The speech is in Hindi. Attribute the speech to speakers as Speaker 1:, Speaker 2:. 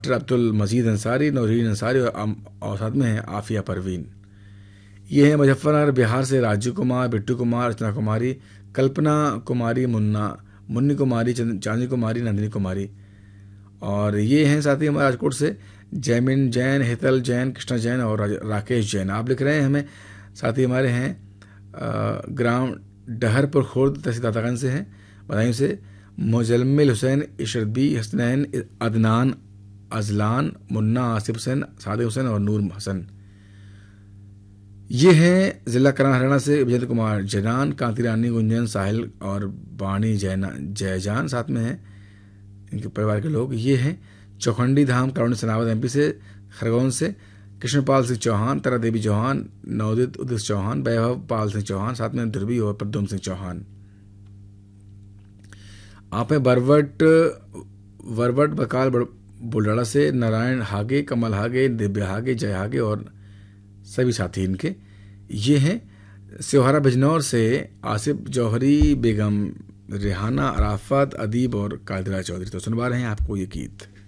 Speaker 1: अब्दुल मजीद अंसारी, नौरीन अंसारी और साथ में हैं आफिया परवीन। ये हैं मुजफ्फरनगर बिहार से राजू कुमार, बिट्टू कुमार, अर्चना कुमारी, कल्पना कुमारी, मुन्नी कुमारी, चांदी कुमारी, नंदिनी कुमारी। और ये हैं साथ ही हमारे राजकोट से जैमिन जैन, हितल जैन, कृष्णा जैन और राकेश जैन। आप लिख रहे हैं हमें। साथ ही हमारे हैं ग्राम डहरपुर खुर्द, तहसील दातागंज से हैं बदायूं से मुजल्मिल हुसैन, इशरबी, हसनैन, अदनान, अजलान, मुन्ना, आसिफ हुसैन, सादिक हुसैन और नूर हसन। ये हैं जिला करण हरियाणा से विजेंद्र कुमार जैनान, कांति रानी, गुंजन, साहिल और बाणी जयजान साथ में हैं इनके परिवार के लोग। ये हैं चौखंडी धाम करुण सनावत एमपी से, खरगोन से कृष्णपाल सिंह चौहान, तारा देवी चौहान, नवोदित उदित चौहान, वैभव पाल सिंह चौहान, साथ में ध्रुवी और प्रद्युम्न सिंह चौहान। आप हैं वरवट बकाल बुलडाड़ा से नारायण हागे, कमल हागे, दिव्या हागे, जय हागे और सभी साथी इनके। ये हैं सिवहारा बिजनौर से आसिफ जौहरी, बेगम रेहाना, अराफत, अदीब और कादिरा चौधरी। तो सुनवा रहे हैं आपको ये गीत।